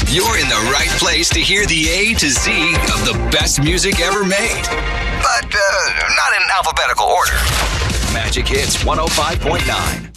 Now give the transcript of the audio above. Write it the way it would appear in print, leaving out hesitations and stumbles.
You're in the right place to hear the A to Z of the best music ever made. But not in alphabetical order. Magic Hits 105.9.